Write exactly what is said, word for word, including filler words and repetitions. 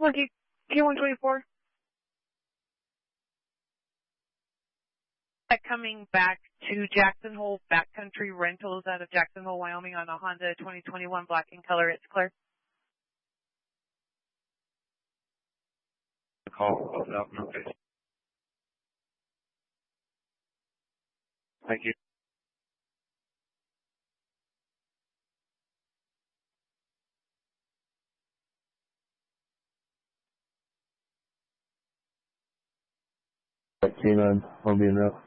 Monkey, K one twenty-four. Coming back to Jackson Hole Backcountry Rentals out of Jackson Hole, Wyoming on a Honda twenty twenty-one black in color. It's clear. Call. Okay. Thank you. K nine, I'll be in route.